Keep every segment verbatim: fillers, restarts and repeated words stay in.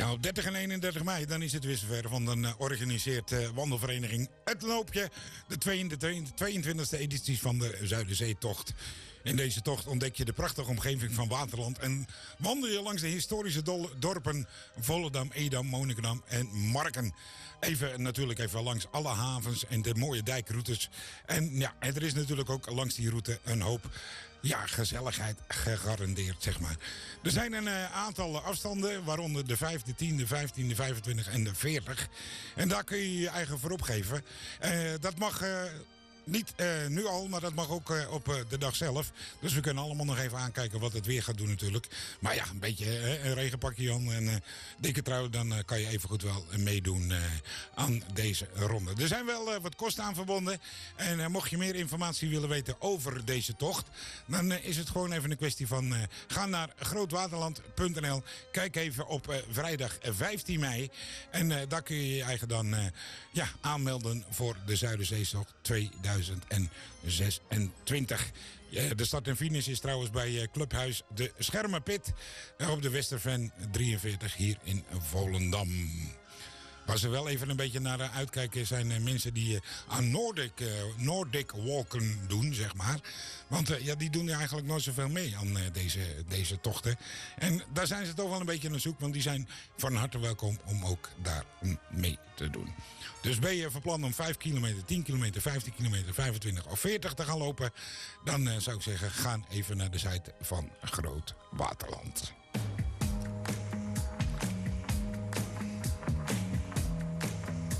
Ja, op dertig en eenendertig mei, dan is het weer zover. Want dan uh, organiseert uh, wandelvereniging Het Loopje de tweeëntwintigste editie van de Zuiderzeetocht. In deze tocht ontdek je de prachtige omgeving van Waterland en wandel je langs de historische dorpen Volendam, Edam, Monnikendam en Marken. Even natuurlijk even langs alle havens en de mooie dijkroutes. En ja, er is natuurlijk ook langs die route een hoop ja, gezelligheid gegarandeerd, zeg maar. Er zijn een uh, aantal afstanden, waaronder de vijf, de tien, de vijftien, de vijfentwintig en de veertig. En daar kun je je eigen voor opgeven. Uh, dat mag Uh, Niet uh, nu al, maar dat mag ook uh, op uh, de dag zelf. Dus we kunnen allemaal nog even aankijken wat het weer gaat doen natuurlijk. Maar ja, een beetje uh, een regenpakje aan en uh, dikke trui. Dan uh, kan je even goed wel uh, meedoen uh, aan deze ronde. Er zijn wel uh, wat kosten aan verbonden. En uh, mocht je meer informatie willen weten over deze tocht, dan uh, is het gewoon even een kwestie van Uh, ga naar grootwaterland punt n l. Kijk even op uh, vrijdag vijftien mei. En uh, daar kun je je eigen dan uh, ja, aanmelden voor de Zuiderzeetocht tweeduizend zesentwintig. Ja, de start en finish is trouwens bij Clubhuis de Schermenpit op de Westerven drieënveertig hier in Volendam. Waar ze wel even een beetje naar uitkijken zijn mensen die aan Nordic, uh, Nordic walken doen, zeg maar. Want uh, ja, die doen eigenlijk nooit zoveel mee aan uh, deze, deze tochten. En daar zijn ze toch wel een beetje naar zoek, want die zijn van harte welkom om ook daar mee te doen. Dus ben je van plan om vijf kilometer, tien kilometer, vijftien kilometer, vijfentwintig of veertig te gaan lopen, dan uh, zou ik zeggen, ga even naar de site van Groot Waterland.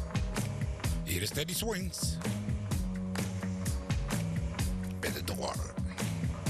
Hier is Teddy Swims. Bij de door.